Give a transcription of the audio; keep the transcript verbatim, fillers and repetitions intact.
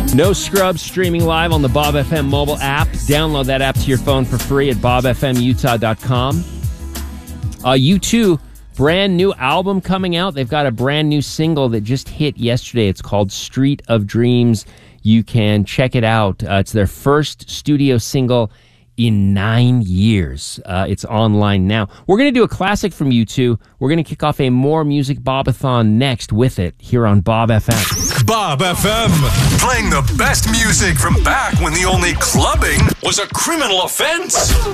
No Scrubs streaming live on the Bob F M mobile app. Download that app to your phone for free at bob f m utah dot com. Uh, U two, brand new album coming out. They've got a brand new single that just hit yesterday. It's called Street of Dreams. You can check it out. Uh, it's their first studio single in nine years. Uh, it's online now. We're going to do a classic from U two. We're going to kick off a More Music Bobathon next with it here on Bob F M. Bob F M. Playing the best music from back when the only clubbing was a criminal offense.